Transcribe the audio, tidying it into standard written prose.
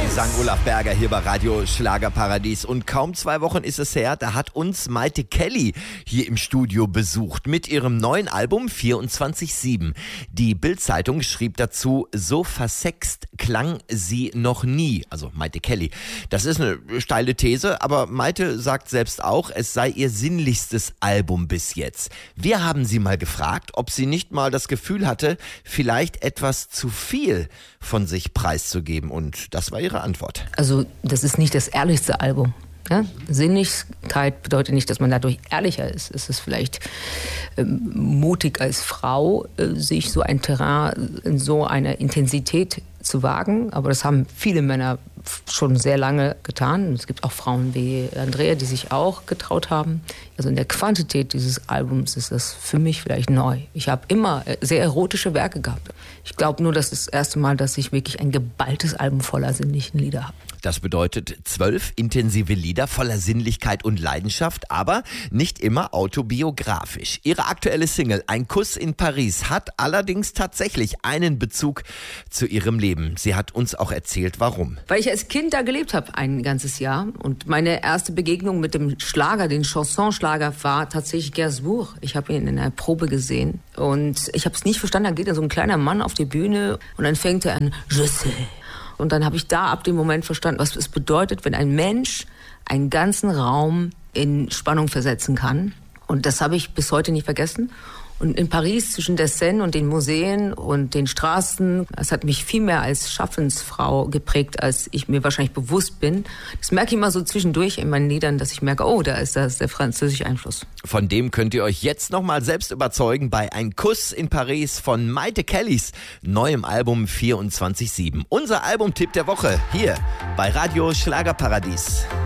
sang Olaf Berger hier bei Radio Schlagerparadies. Und kaum 2 Wochen ist es her, da hat uns Maite Kelly hier im Studio besucht mit ihrem neuen Album 24/7. Die Bild-Zeitung schrieb dazu, so versext klang sie noch nie. Also Maite Kelly. Das ist eine steile These, aber Maite sagt selbst auch, es sei ihr sinnlichstes Album bis jetzt. Wir haben sie mal gefragt, ob sie nicht mal das Gefühl hatte, vielleicht etwas zu viel von sich preiszugeben. Und das war ihre Antwort. Also das ist nicht das ehrlichste Album. Ja? Sinnlichkeit bedeutet nicht, dass man dadurch ehrlicher ist. Es ist vielleicht mutig als Frau, sich so ein Terrain in so einer Intensität zu wagen. Aber das haben viele Männer schon sehr lange getan. Es gibt auch Frauen wie Andrea, die sich auch getraut haben. Also in der Quantität dieses Albums ist das für mich vielleicht neu. Ich habe immer sehr erotische Werke gehabt. Ich glaube nur, das ist das erste Mal, dass ich wirklich ein geballtes Album voller sinnlichen Lieder habe. Das bedeutet 12 intensive Lieder voller Sinnlichkeit und Leidenschaft, aber nicht immer autobiografisch. Ihre aktuelle Single Ein Kuss in Paris hat allerdings tatsächlich einen Bezug zu ihrem Leben. Sie hat uns auch erzählt, warum. Weil ich als Kind da gelebt habe, ein ganzes Jahr. Und meine erste Begegnung mit dem Schlager, den Chansonschlager, war tatsächlich Gainsbourg. Ich habe ihn in einer Probe gesehen und ich habe es nicht verstanden. Da geht dann so ein kleiner Mann auf die Bühne und dann fängt er an, Je sais. Und dann habe ich da ab dem Moment verstanden, was es bedeutet, wenn ein Mensch einen ganzen Raum in Spannung versetzen kann. Und das habe ich bis heute nicht vergessen. Und in Paris zwischen der Seine und den Museen und den Straßen, das hat mich viel mehr als Schaffensfrau geprägt, als ich mir wahrscheinlich bewusst bin. Das merke ich immer so zwischendurch in meinen Liedern, dass ich merke, oh, da ist das der französische Einfluss. Von dem könnt ihr euch jetzt nochmal selbst überzeugen bei Ein Kuss in Paris von Maite Kellys neuem Album 24/7. Unser Albumtipp der Woche hier bei Radio Schlagerparadies.